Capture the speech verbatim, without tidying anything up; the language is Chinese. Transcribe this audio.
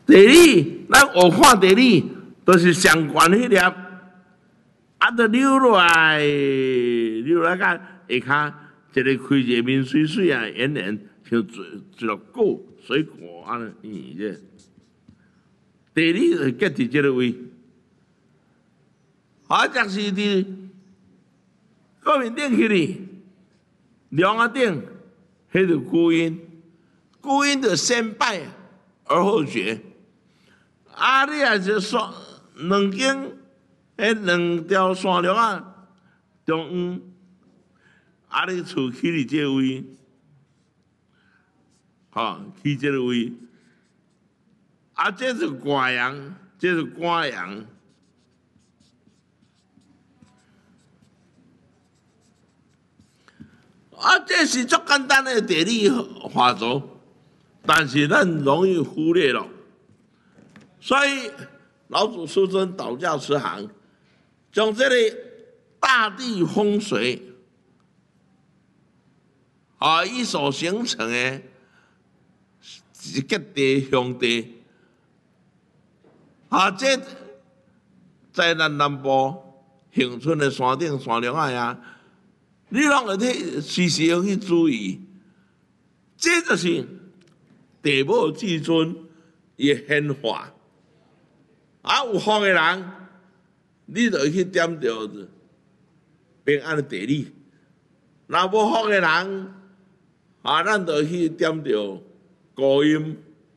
地理，咱学看地理，都是上悬迄粒，啊，都溜落来，溜来甲下骹，一个开一个面水水啊，圆圆，像一一粒果水果安尼，这地理就结伫即个位，啊，就是伫高面顶去哩，梁啊顶，迄就古音，古音就先拜而后学。啊，你也是山两间，迄两条山梁啊，中央，啊，你厝起伫这位，吼，起这个位，啊，这是寡阳，这是瓜阳，啊，这是足简单的地理画图，但是咱容易忽略了。所以老祖师尊道教慈航，将这个大地风水啊，伊所形成的极地兄弟啊，这在咱南部恒春的山顶山梁啊呀，你拢会去时时要去注意，这就是地母至尊伊显化。啊，有福的人，你就去点着平安的地理；若无福的人，啊，咱就去点着高音。